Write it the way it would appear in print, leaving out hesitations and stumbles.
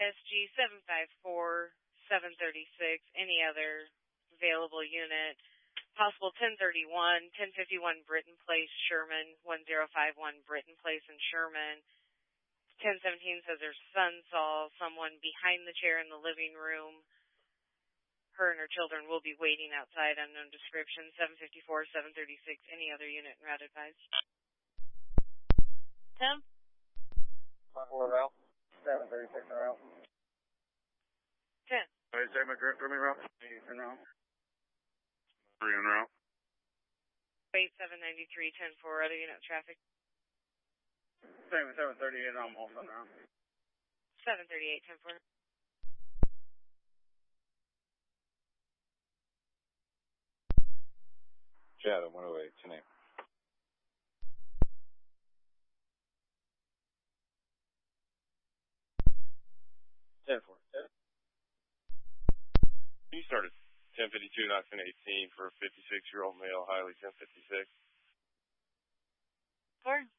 SG 754-736, any other available unit. Possible 1031, 1051 Britton Place, Sherman, 1051 Britton Place in Sherman. 1017 says her son saw someone behind the chair in the living room. Her and her children will be waiting outside, unknown description. 754, 736, any other unit in route advised. 10. 5-4 route. 736 en route. 10. Alright, segment direct from route. 8 en route. 3 en route. 8793, 10-4, other unit traffic. Same 738, I'm also en route. 738, 10-4. Shadow 108, 10-8. You started 1052, not 1018 for a 56-year-old male, highly 1056. 4.